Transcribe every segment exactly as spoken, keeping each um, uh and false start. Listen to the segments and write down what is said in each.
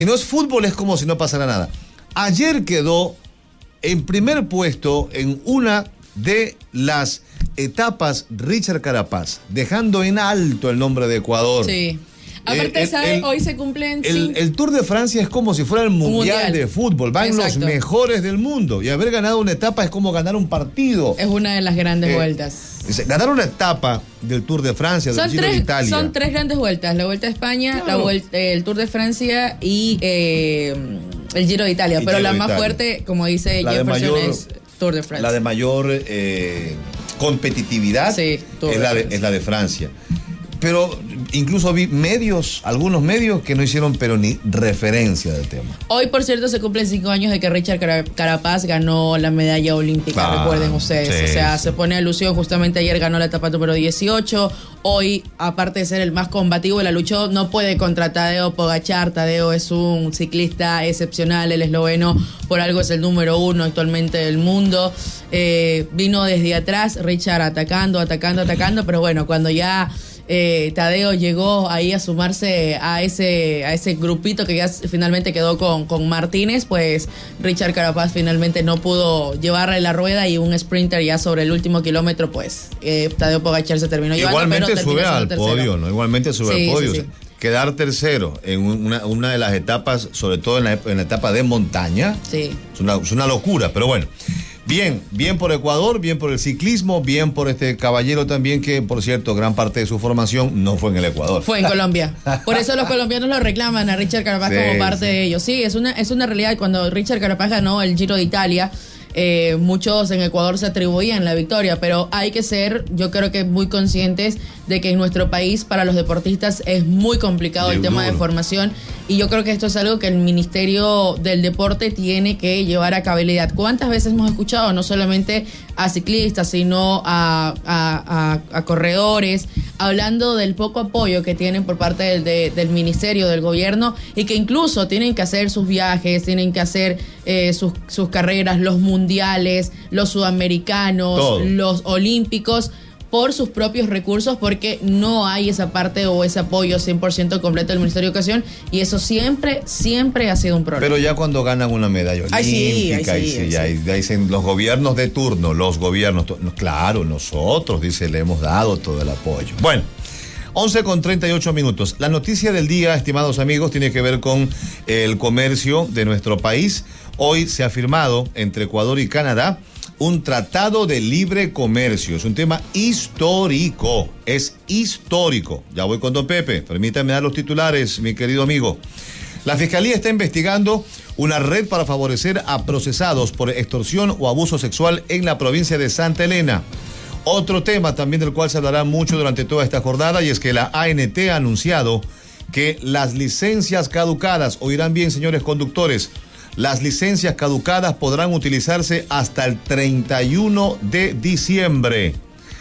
Si no es fútbol, es como si no pasara nada. Ayer quedó en primer puesto en una de las etapas Richard Carapaz, dejando en alto el nombre de Ecuador. Sí. Aparte, eh, el, ¿sabe? El, Hoy se cumplen... El, sí. el Tour de Francia es como si fuera el mundial, mundial. de fútbol. Van Exacto. los mejores del mundo. Y haber ganado una etapa es como ganar un partido. Es una de las grandes eh, vueltas. Ganar una etapa del Tour de Francia, del Giro de Italia. Son tres grandes vueltas. La Vuelta a España, claro. la vuelta, el Tour de Francia y eh, el Giro de Italia. Y Pero Giro la más Italia. fuerte, como dice la Jefferson, mayor, es Tour de Francia. La de mayor eh, competitividad sí, es, la de, es la de Francia. Pero incluso vi medios, algunos medios que no hicieron pero ni referencia del tema. Hoy, por cierto, se cumplen cinco años de que Richard Carapaz ganó la medalla olímpica, ah, recuerden ustedes. Sí, o sea, sí. se pone alusión, justamente ayer ganó la etapa número dieciocho. Hoy, aparte de ser el más combativo, la luchó, no puede contra Tadeo Pogačar. Tadeo es un ciclista excepcional, el esloveno, por algo es el número uno actualmente del mundo. Eh, vino desde atrás, Richard atacando, atacando, atacando, pero bueno, cuando ya... Eh, Tadeo llegó ahí a sumarse a ese a ese grupito que ya finalmente quedó con, con Martínez, pues Richard Carapaz finalmente no pudo llevarle la rueda y un sprinter ya sobre el último kilómetro, pues eh, Tadeo Pogačar se terminó llevando. Igualmente pero sube al tercero. podio, ¿no? Igualmente sube sí, al podio. Sí, sí. Quedar tercero en una, una de las etapas, sobre todo en la, en la etapa de montaña, sí. es, una, es una locura, pero bueno. Bien, bien por Ecuador, bien por el ciclismo, bien por este caballero también que, por cierto, gran parte de su formación no fue en el Ecuador. Fue en Colombia. Por eso los colombianos lo reclaman a Richard Carapaz sí, como parte sí. de ellos. Sí, es una, es una realidad. Cuando Richard Carapaz ganó el Giro de Italia, eh, muchos en Ecuador se atribuían la victoria, pero hay que ser, yo creo que muy conscientes de que en nuestro país para los deportistas es muy complicado de el tema duro. de formación, y yo creo que esto es algo que el Ministerio del Deporte tiene que llevar a cabalidad. ¿Cuántas veces hemos escuchado no solamente a ciclistas, sino a, a, a, a corredores, hablando del poco apoyo que tienen por parte del, de, del Ministerio, del Gobierno, y que incluso tienen que hacer sus viajes, tienen que hacer eh, sus, sus carreras, los mundiales, los sudamericanos, Todo. los olímpicos, por sus propios recursos, porque no hay esa parte o ese apoyo cien por ciento completo del Ministerio de Educación, y eso siempre, siempre ha sido un problema. Pero ya cuando ganan una medalla olímpica, ay, sí, ay, sí, ahí sí, ay, ya, sí. ya dicen los gobiernos de turno, los gobiernos, claro, nosotros, dice, le hemos dado todo el apoyo. Bueno, once con treinta y ocho minutos. La noticia del día, estimados amigos, tiene que ver con el comercio de nuestro país. Hoy se ha firmado entre Ecuador y Canadá un tratado de libre comercio. Es un tema histórico, es histórico. Ya voy con don Pepe, permítame dar los titulares, mi querido amigo. La Fiscalía está investigando una red para favorecer a procesados por extorsión o abuso sexual en la provincia de Santa Elena. Otro tema también del cual se hablará mucho durante toda esta jornada, y es que la A N T ha anunciado que las licencias caducadas, oirán bien señores conductores, las licencias caducadas podrán utilizarse hasta el treinta y uno de diciembre.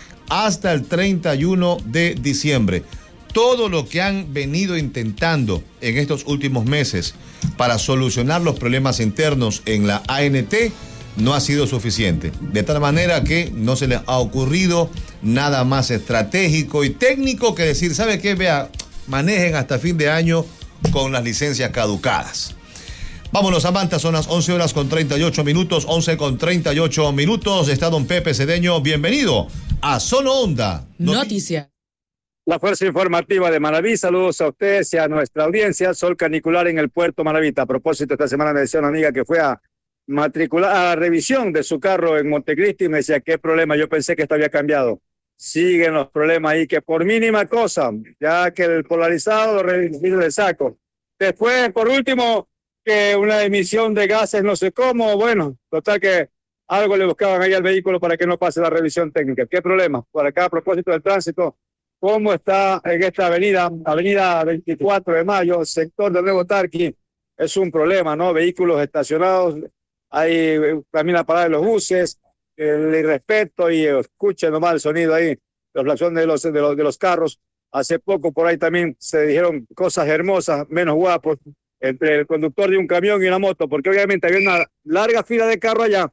Hasta el treinta y uno de diciembre. Todo lo que han venido intentando en estos últimos meses para solucionar los problemas internos en la A N T no ha sido suficiente. De tal manera que no se les ha ocurrido nada más estratégico y técnico que decir, ¿sabe qué? Vea, manejen hasta fin de año con las licencias caducadas. Vámonos a Manta, son las once horas con treinta y ocho minutos, once con treinta y ocho minutos. Está don Pepe Cedeño, bienvenido a Solo Onda Noticia. La Fuerza Informativa de Manaví, saludos a ustedes y a nuestra audiencia. Sol canicular en el puerto Manavita. A propósito, esta semana me decía una amiga que fue a matricular, a revisión de su carro en Montecristi, y me decía, ¿qué problema? Yo pensé que esto había cambiado. Siguen los problemas ahí, que por mínima cosa, ya que el polarizado lo reviso de saco. Después, por último, que una emisión de gases no sé cómo, bueno, total que algo le buscaban ahí al vehículo para que no pase la revisión técnica. ¿Qué problema? Por acá, a propósito del tránsito, ¿cómo está en esta avenida, avenida veinticuatro de mayo, sector del Nuevo Tarqui? Es un problema, ¿no? Vehículos estacionados, hay también la parada de los buses, el irrespeto, y escuchen nomás el sonido ahí, la reflexión de los, de los, de los carros. Hace poco por ahí también se dijeron cosas hermosas, menos guapos, entre el conductor de un camión y una moto, porque obviamente había una larga fila de carros allá,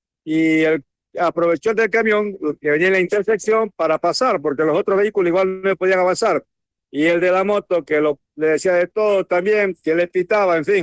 y él aprovechó del camión que venía en la intersección para pasar, porque los otros vehículos igual no podían avanzar, y el de la moto que lo, le decía de todo también, que le pitaba, en fin.